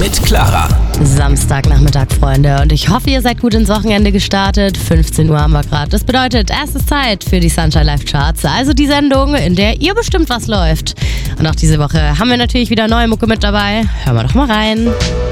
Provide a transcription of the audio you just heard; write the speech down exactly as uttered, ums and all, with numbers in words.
mit Clara. Samstagnachmittag, Freunde. Und ich hoffe, ihr seid gut ins Wochenende gestartet. fünfzehn Uhr haben wir gerade. Das bedeutet, es ist Zeit für die Sunshine Live Charts. Also die Sendung, in der ihr bestimmt, was läuft. Und auch diese Woche haben wir natürlich wieder neue Mucke mit dabei. Hören wir doch mal rein.